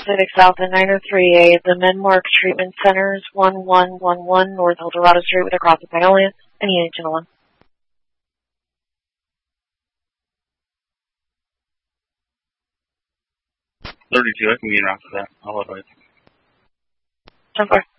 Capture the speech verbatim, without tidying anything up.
Pacific South and nine oh three A, the Menmark Treatment Centers, one one one one North El Dorado Street with a cross of Magnolia, and E H one. thirty-two, I can get around to that. I'll advise. ten four.